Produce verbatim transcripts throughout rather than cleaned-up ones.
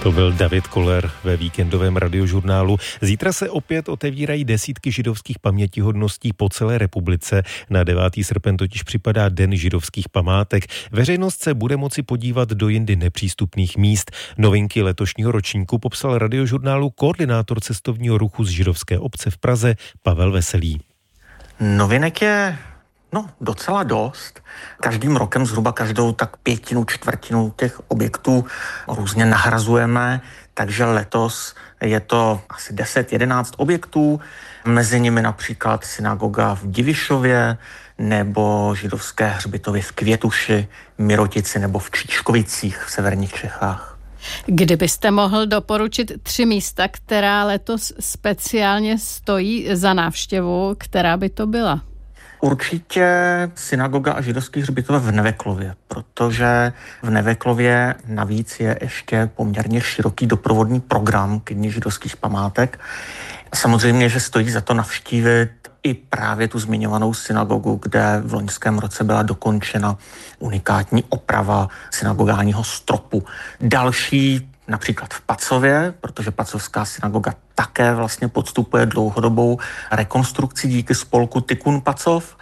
To byl David Koller ve víkendovém radiožurnálu. Zítra se opět otevírají desítky židovských pamětihodností po celé republice. Na devátý srpen totiž připadá Den židovských památek. Veřejnost se bude moci podívat do jindy nepřístupných míst. Novinky letošního ročníku popsal radiožurnálu koordinátor cestovního ruchu z židovské obce v Praze Pavel Veselý. Novinek je no docela dost. Každým rokem zhruba každou tak pětinu, čtvrtinu těch objektů různě nahrazujeme, takže letos je to asi deset jedenáct objektů, mezi nimi například synagoga v Divišově nebo židovské hřbitovy v Květuši, Mirotici nebo v Číčkovicích v severních Čechách. Kdybyste mohl doporučit tři místa, která letos speciálně stojí za návštěvu, která by to byla? Určitě synagoga a židovský hřbitov v Neveklově, protože v Neveklově navíc je ještě poměrně široký doprovodný program k Dni židovských památek. Samozřejmě, že stojí za to navštívit i právě tu zmiňovanou synagogu, kde v loňském roce byla dokončena unikátní oprava synagogálního stropu. Další například v Pacově, protože Pacovská synagoga také vlastně podstupuje dlouhodobou rekonstrukci díky spolku Tikkun Pacov.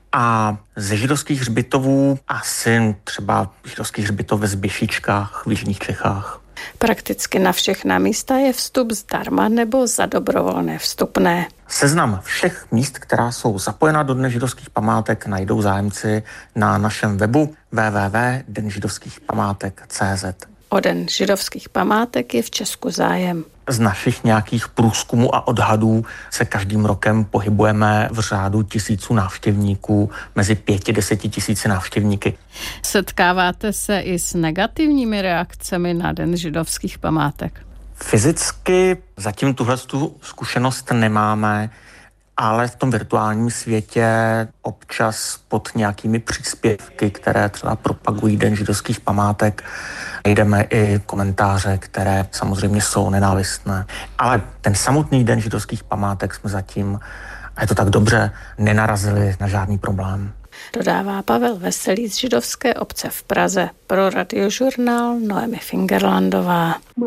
A ze židovských hřbitovů asi třeba židovský hřbitov ve Zběšičkách v jižních Čechách. Prakticky na všechna místa je vstup zdarma nebo za dobrovolné vstupné. Seznam všech míst, která jsou zapojena do Dne židovských památek, najdou zájemci na našem webu w w w tečka den židovských památek tečka cé zet. O Den židovských památek je v Česku zájem. Z našich nějakých průzkumů a odhadů se každým rokem pohybujeme v řádu tisíců návštěvníků, mezi pěti deseti tisíci návštěvníky. Setkáváte se i s negativními reakcemi na Den židovských památek? Fyzicky zatím tuhle zkušenost nemáme, ale v tom virtuálním světě občas pod nějakými příspěvky, které třeba propagují Den židovských památek, najdeme i komentáře, které samozřejmě jsou nenávistné. Ale ten samotný Den židovských památek jsme zatím, a je to tak dobře, nenarazili na žádný problém. Dodává Pavel Veselý z židovské obce v Praze pro radiožurnál Noemi Fingerlandová.